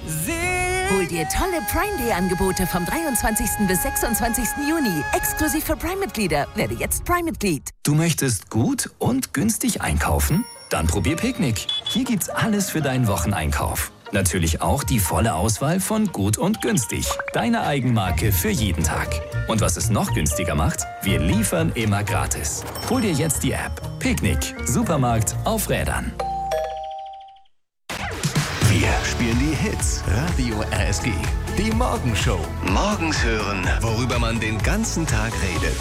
Hol dir tolle Prime Day Angebote vom 23. bis 26. Juni. Exklusiv für Prime-Mitglieder. Werde jetzt Prime-Mitglied. Du möchtest gut und günstig einkaufen? Dann probier Picknick. Hier gibt's alles für deinen Wocheneinkauf. Natürlich auch die volle Auswahl von Gut und Günstig. Deine Eigenmarke für jeden Tag. Und was es noch günstiger macht? Wir liefern immer gratis. Hol dir jetzt die App. Picknick. Supermarkt auf Rädern. Wir spielen die Hits. Radio RSG. Die Morgenshow. Morgens hören, worüber man den ganzen Tag redet.